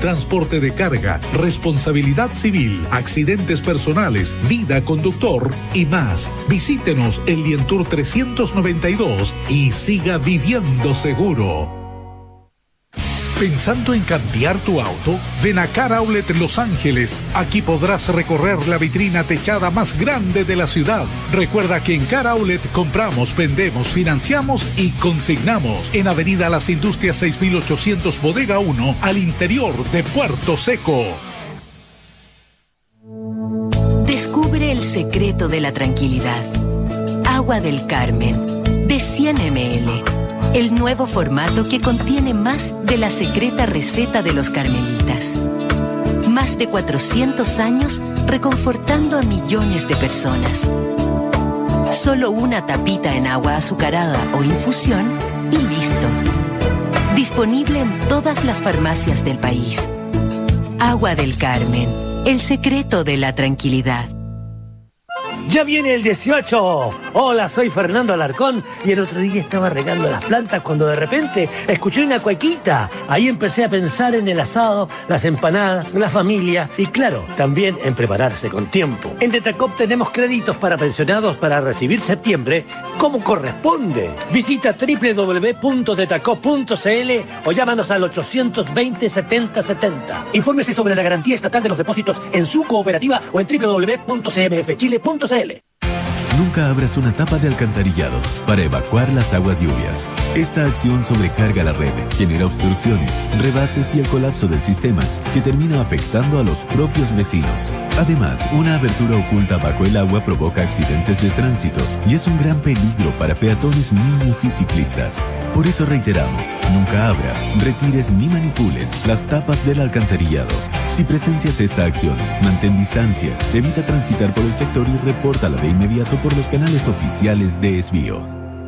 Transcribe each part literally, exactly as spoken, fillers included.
transporte de carga, responsabilidad civil, accidentes personales, vida conductor y más. Visítenos en Lientour trescientos noventa y dos y siga viviendo seguro. ¿Pensando en cambiar tu auto? Ven a Car Outlet Los Ángeles. Aquí podrás recorrer la vitrina techada más grande de la ciudad. Recuerda que en Car Outlet compramos, vendemos, financiamos y consignamos. En Avenida Las Industrias seis mil ochocientos Bodega uno, al interior de Puerto Seco. Descubre el secreto de la tranquilidad. Agua del Carmen, de cien mililitros. El nuevo formato que contiene más de la secreta receta de los carmelitas. Más de cuatrocientos años reconfortando a millones de personas. Solo una tapita en agua azucarada o infusión y listo. Disponible en todas las farmacias del país. Agua del Carmen, el secreto de la tranquilidad. ¡Ya viene el dieciocho! Hola, soy Fernando Alarcón y el otro día estaba regando las plantas cuando de repente escuché una cuequita. Ahí empecé a pensar en el asado, las empanadas, la familia y claro, también en prepararse con tiempo. En Detacop tenemos créditos para pensionados para recibir septiembre como corresponde. Visita doble u doble u doble u punto detacop punto c l o llámanos al ochocientos veinte, setenta setenta. Infórmese sobre la garantía estatal de los depósitos en su cooperativa o en doble u doble u doble u punto c m f chile punto c l. Nunca abras una tapa de alcantarillado para evacuar las aguas lluvias. Esta acción sobrecarga la red, genera obstrucciones, rebases y el colapso del sistema, que termina afectando a los propios vecinos. Además, una abertura oculta bajo el agua provoca accidentes de tránsito y es un gran peligro para peatones, niños y ciclistas. Por eso reiteramos, nunca abras, retires ni manipules las tapas del alcantarillado. Si presencias esta acción, mantén distancia, evita transitar por el sector y repórtala de inmediato por los canales oficiales de Esbio.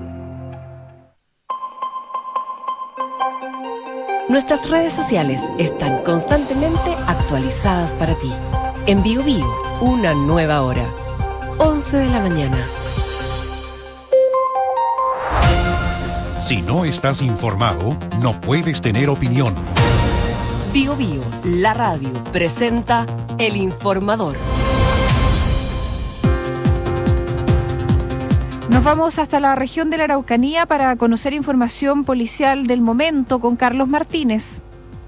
Nuestras redes sociales están constantemente actualizadas para ti. En Bio Bio, una nueva hora. once de la mañana. Si no estás informado, no puedes tener opinión. Bio Bio, la radio, presenta El Informador. Nos vamos hasta la región de la Araucanía para conocer información policial del momento con Carlos Martínez.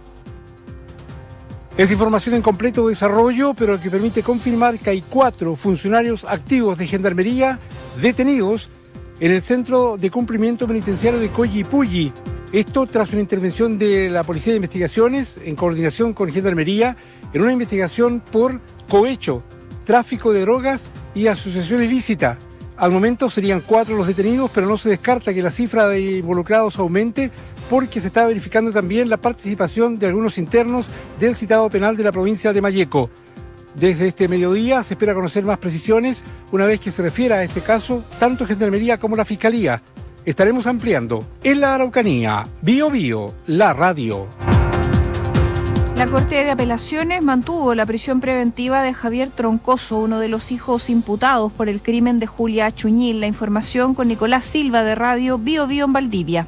Es información en completo desarrollo, pero que permite confirmar que hay cuatro funcionarios activos de Gendarmería detenidos en el Centro de Cumplimiento Penitenciario de Coyipulli. Esto tras una intervención de la Policía de Investigaciones en coordinación con Gendarmería en una investigación por cohecho, tráfico de drogas y asociación ilícita. Al momento serían cuatro los detenidos, pero no se descarta que la cifra de involucrados aumente porque se está verificando también la participación de algunos internos del citado penal de la provincia de Malleco. Desde este mediodía se espera conocer más precisiones una vez que se refiera a este caso, tanto Gendarmería como la Fiscalía. Estaremos ampliando en la Araucanía. Bio Bio, la radio. La Corte de Apelaciones mantuvo la prisión preventiva de Javier Troncoso, uno de los hijos imputados por el crimen de Julia Achuñil. La información con Nicolás Silva de Radio Bio Bio en Valdivia.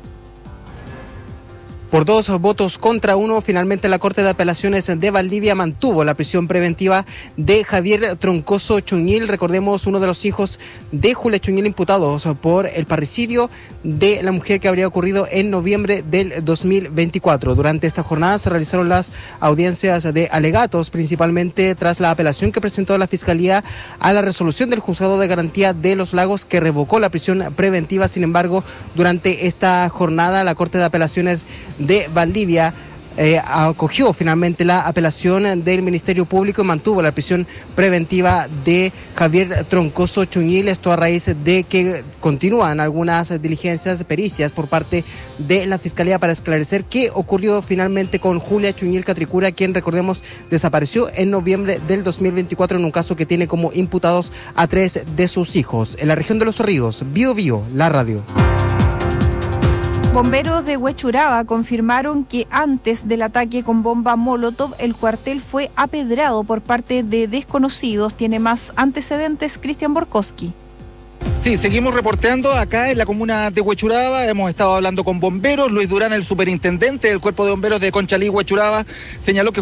Por dos votos contra uno, finalmente la Corte de Apelaciones de Valdivia mantuvo la prisión preventiva de Javier Troncoso Chuñil, recordemos uno de los hijos de Julia Chuñil imputados por el parricidio de la mujer que habría ocurrido en noviembre del dos mil veinticuatro. Durante esta jornada se realizaron las audiencias de alegatos, principalmente tras la apelación que presentó la Fiscalía a la resolución del Juzgado de Garantía de Los Lagos que revocó la prisión preventiva. Sin embargo, durante esta jornada la Corte de Apelaciones de Valdivia eh, acogió finalmente la apelación del Ministerio Público y mantuvo la prisión preventiva de Javier Troncoso Chuñil. Esto a raíz de que continúan algunas diligencias, pericias por parte de la Fiscalía para esclarecer qué ocurrió finalmente con Julia Chuñil Catricura, quien, recordemos, desapareció en noviembre del dos mil veinticuatro en un caso que tiene como imputados a tres de sus hijos. En la región de Los Ríos, Bio Bio, la radio. Bomberos de Huechuraba confirmaron que antes del ataque con bomba Molotov, el cuartel fue apedrado por parte de desconocidos. Tiene más antecedentes Cristian Borkowski. Sí, seguimos reporteando acá en la comuna de Huechuraba. Hemos estado hablando con bomberos. Luis Durán, el superintendente del Cuerpo de Bomberos de Conchalí, Huechuraba, señaló que